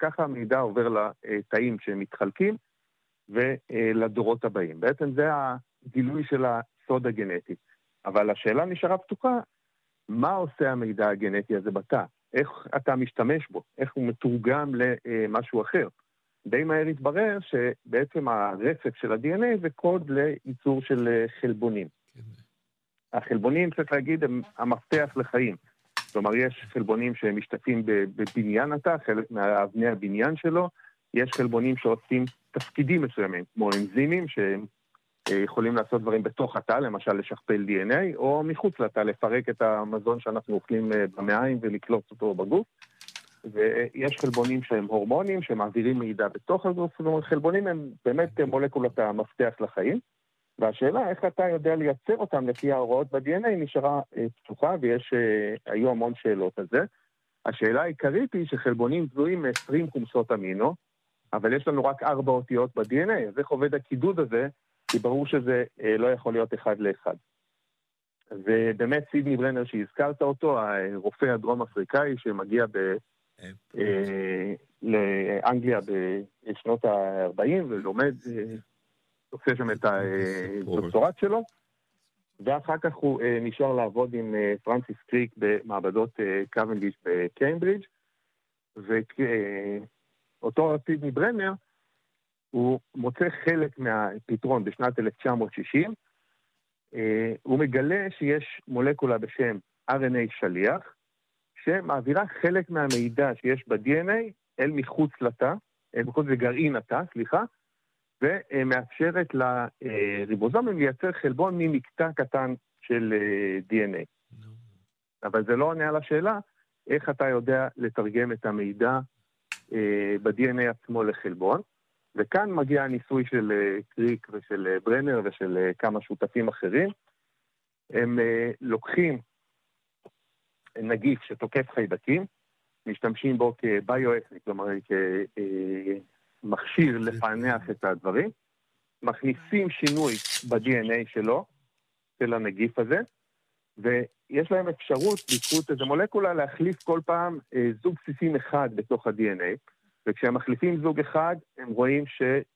וככה המידע עובר לתאים שהם מתחלקים ולדורות הבאים. בעצם זה הגילוי של הסוד הגנטי. אבל השאלה נשארה פתוחה, מה עושה המידע הגנטי הזה בתא? איך אתה משתמש בו? איך הוא מתורגם למשהו אחר? די מהר התברר שבעצם הרצף של ה-DNA זה קוד לייצור של חלבונים. החלבונים, צריך להגיד, הם המפתח לחיים. כלומר, יש חלבונים שמשתתפים בבניין התא, חלק מאבני הבניין שלו, יש חלבונים שעושים תפקידים מסוימים, כמו אנזימים שהם יכולים לעשות דברים בתוך התא, למשל לשכפל DNA, או מחוץ לתא, לפרק את המזון שאנחנו אוכלים במעיים ולקלוט אותו בגוף. ויש חלבונים שהם הורמונים, שמעבירים מידע בתוך הגוף, זאת אומרת, חלבונים הם באמת מולקולת המפתח לחיים, והשאלה איך אתה יודע לייצר אותם לפי ההוראות ב-DNA נשארה פתוחה, ויש היו המון שאלות על זה. השאלה העיקרית היא שחלבונים בנויים מ-20 חומצות אמינו, אבל יש לנו רק 4 אותיות ב-DNA, אז איך עובד הקידוד הזה? כי ברור שזה לא יכול להיות אחד לאחד. ובאמת סידני ברנר שהזכרת אותו, הרופא הדרום אפריקאי שמגיע לאנגליה בשנות ה-40 ולומד, עושה שם את הדוקטורט שלו, ואחר כך הוא נשאר לעבוד עם פרנסיס קריק במעבדות קוונדיש בקיימברידג', ואותו סידני ברנר הוא מוצא חלק מהפתרון בשנת 1960, הוא מגלה שיש מולקולה בשם RNA שליח, שמעבירה חלק מהמידע שיש ב-DNA אל מחוץ לתא, מחוץ לגרעין התא, ומאפשרת לריבוזומים לייצר חלבון ממקטע קטן של DNA. אבל זה לא עונה על השאלה, איך אתה יודע לתרגם את המידע ב-DNA עצמו לחלבון, וכאן מגיע הניסוי של קריק ושל ברנר ושל כמה שותפים אחרים. הם לוקחים נגיף שתוקף חיידקים, משתמשים בו כביואקטי, כלומר כמכשיר לפענח את הדברים, מכניסים שינוי ב-DNA שלו, של הנגיף הזה, ויש להם אפשרות בזכות איזו מולקולה להחליף כל פעם זוג בסיסים אחד בתוך ה-DNA, וכשהם מחליפים זוג אחד, הם רואים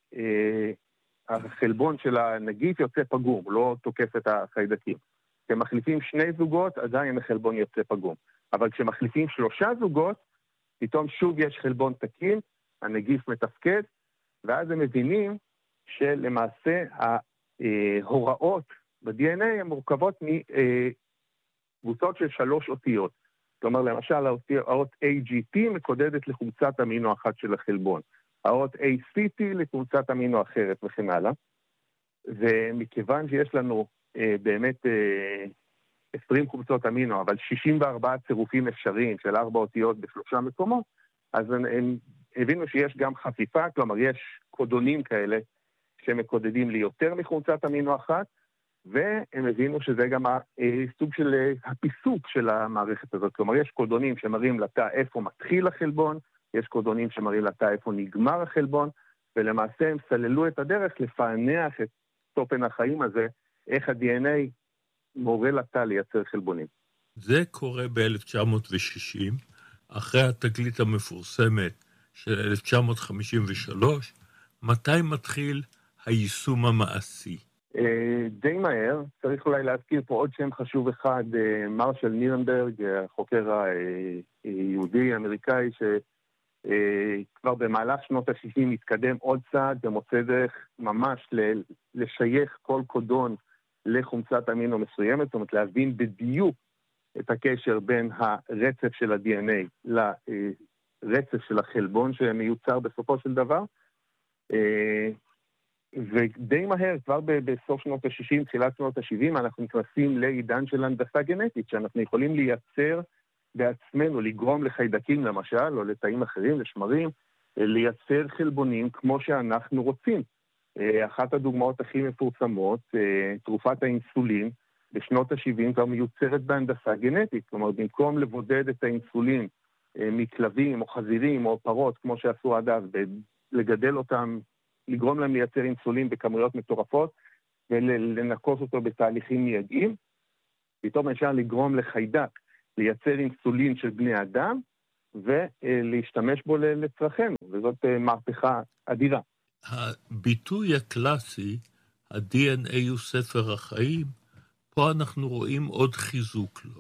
שהחלבון של הנגיף יוצא פגום, הוא לא תוקף את החיידקים. כשהם מחליפים 2 זוגות, עדיין החלבון יוצא פגום. אבל כשמחליפים 3 זוגות, פתאום שוב יש חלבון תקין, הנגיף מתפקד, ואז הם מבינים שלמעשה ההוראות ב-DNA הן מורכבות מקבוצות של 3 אותיות. כלומר, למשל, האות AGT מקודדת לחומצת אמינו אחת של החלבון. האות ACT לקבוצת אמינו אחרת וכן הלאה. ומכיוון שיש לנו באמת 20 קבוצות אמינו, אבל 64 צירופים אפשריים של 4 אותיות ב3 מקומות, אז הם הבינו שיש גם חפיפה, כלומר, יש קודונים כאלה שמקודדים לי יותר מקבוצת אמינו אחת, והם הבינו שזה גם סוג של הפיסוק של המערכת הזאת. כלומר, יש קודונים שמראים לתא איפה מתחיל החלבון, יש קודונים שמראים לתא איפה נגמר החלבון, ולמעשה הם סללו את הדרך לפענח את תופן החיים הזה, איך ה-DNA מורה לתא לייצר חלבונים. זה קורה ב-1960, אחרי התגלית המפורסמת של 1953, מתי מתחיל היישום המעשי? די מהר, צריך אולי להזכיר פה עוד שם חשוב אחד, מרשל נירנברג, החוקר היהודי אמריקאי, שכבר במהלך שנות ה-60 התקדם עוד צעד ומוצא דרך ממש לשייך כל קודון לחומצת אמינו מסוימת, זאת אומרת להבין בדיוק את הקשר בין הרצף של ה-DNA לרצף של החלבון שמיוצר בסופו של דבר, ודי מהר, כבר בסוף שנות ה-60, תחילת שנות ה-70, אנחנו נכנסים לעידן של הנדסה גנטית, שאנחנו יכולים לייצר בעצמנו, לגרום לחיידקים למשל, או לתאים אחרים, לשמרים, לייצר חלבונים כמו שאנחנו רוצים. אחת הדוגמאות הכי מפורסמות, תרופת האינסולין, בשנות ה-70 כבר מיוצרת בהנדסה גנטית, כלומר, במקום לבודד את האינסולין מכלבים או חזירים או פרות, כמו שעשו עד אז, לגדל אותם, לגרום להם לייצר אינסולין בכמויות מטורפות, ולנקוס אותו בתהליכים מיידיים, פתאום אפשר לגרום לחיידק, לייצר אינסולין של בני אדם, ולהשתמש בו לצרכנו. וזאת מהפכה אדירה. הביטוי הקלאסי, ה-DNA הוא ספר החיים, פה אנחנו רואים עוד חיזוק לו.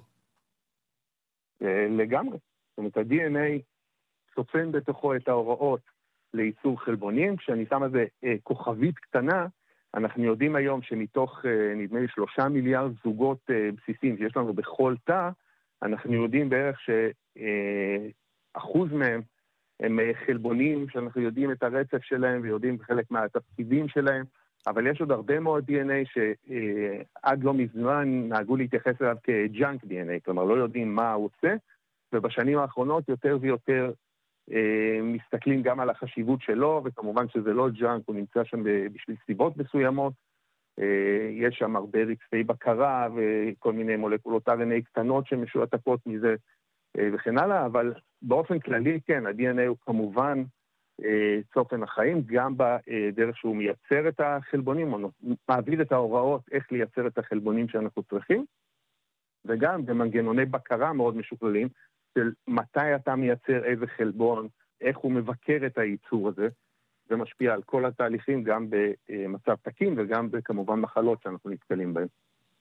לגמרי. זאת אומרת, ה-DNA סופן בתוכו את ההוראות לייצור חלבונים. כשאני שם על זה כוכבית קטנה, אנחנו יודעים היום שמתוך, נדמה לי, 3 מיליארד זוגות בסיסיים שיש לנו בכל תא, אנחנו יודעים בערך שאחוז מהם הם חלבונים שאנחנו יודעים את הרצף שלהם ויודעים חלק מהתפקידים שלהם, אבל יש עוד הרבה מאוד DNA שעד לא מזמן נהגו להתייחס אליו כג'אנק DNA, כלומר לא יודעים מה הוא עושה, ובשנים האחרונות יותר ויותר מסתכלים גם על החשיבות שלו, וכמובן שזה לא ג'אנק, הוא נמצא שם בשביל סיבות מסוימות, יש שם הרבה רצפי בקרה וכל מיני מולקולות RNA קטנות שמשועתקות מזה וכן הלאה, אבל באופן כללי כן, ה-DNA הוא כמובן צופן החיים, גם בדרך שהוא מייצר את החלבונים, או מעביר את ההוראות איך לייצר את החלבונים שאנחנו צריכים, וגם במנגנוני בקרה מאוד משוכללים, של מתי אתה מייצר איזה חלבון, איך הוא מבקר את הייצור הזה, זה משפיע על כל התהליכים, גם במצב תקין וגם כמובן מחלות שאנחנו נתקלים בהן.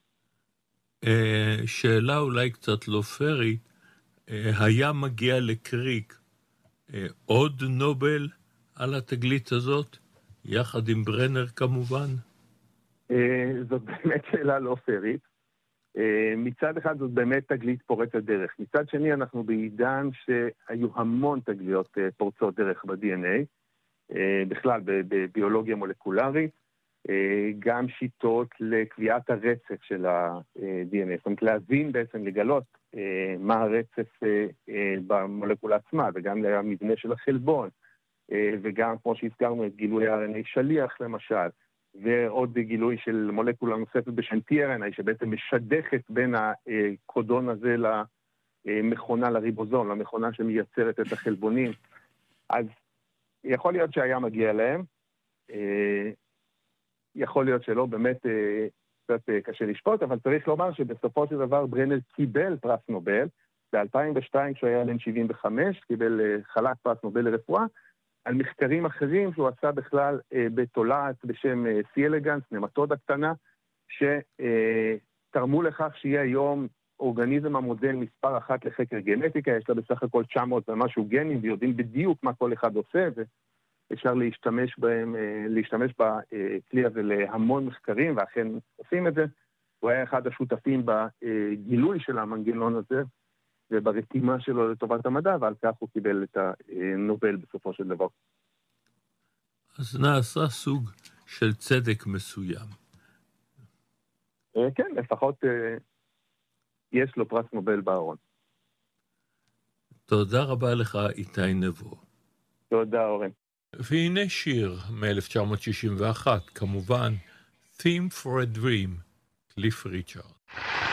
שאלה אולי קצת לא פרית, היה מגיע לקריק עוד נובל על התגלית הזאת, יחד עם ברנר כמובן? זאת באמת שאלה לא פרית. מצד אחד זאת באמת תגלית פורצת דרך. מצד שני אנחנו בעידן שהיו המון תגליות פורצות דרך ב-DNA, בכלל בביולוגיה מולקולרית, גם שיטות לקביעת הרצף של ה-DNA, זאת אומרת להבין בעצם, לגלות מה הרצף במולקולה עצמה, וגם למבנה של החלבון, וגם כמו שהזכרנו את גילוי RNA שליח למשל, ועוד גילוי של מולקולה נוספת בשם tRNA, שבעצם משדכת בין הקודון הזה למכונה, לריבוזום, למכונה שמייצרת את החלבונים. אז יכול להיות שהיה מגיע להם, יכול להיות שלא, באמת קצת קשה לשפוט, אבל צריך לומר שבסופו של דבר ברנר קיבל פרס נובל, ב-2002 כשהוא היה בן 75, קיבל חלק פרס נובל לרפואה, על מחקרים אחרים שהוא עשה בכלל בתולעת בשם C. elegans, נמטודה קטנה, שתרמו לכך שיהיה היום אורגניזם המודל מספר 1 לחקר גנטיקה, יש לה בסך הכל 900 ומשהו גנים, ויודעים בדיוק מה כל אחד עושה, ואפשר להשתמש בכלי הזה להמון מחקרים, ואכן עושים את זה. הוא היה אחד השותפים בגילוי של המנגנון הזה, וברתימה שלו לטובת המדע, ועל כך הוא קיבל את הנובל בסופו של דבר. אז נעשה סוג של צדק מסוים. כן, לפחות יש לו פרס נובל בארון. תודה רבה לך, איתי נבו. תודה, אורן. והנה שיר מ-1961, כמובן, Theme for a Dream, קליף ריצ'רד.